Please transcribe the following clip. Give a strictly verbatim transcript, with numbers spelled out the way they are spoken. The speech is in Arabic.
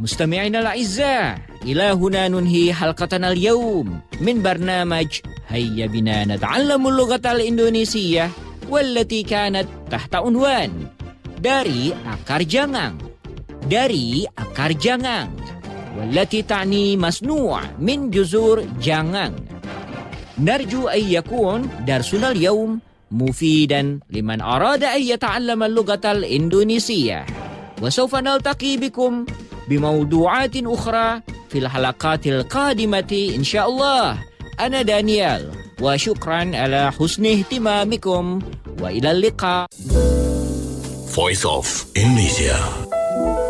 مستمعينا الأعزاء، إلى هنا ننهي حلقتنا اليوم من برنامج هيا بنا نتعلم اللغة الإندونيسية، والتي كانت تحت عنوان dari akar jangang dari akar jangang، والتي تعني مصنوع من جذور جانغ. نرجو أن يكون درسنا اليوم مفيدا لمن أراد أن يتعلم اللغة الإندونيسية، وسوف نلتقي بكم بموضوعات أخرى في الحلقات القادمة إن شاء الله. أنا دانيال، وشكرا على حسن اهتمامكم، وإلى اللقاء. Voice of Indonesia.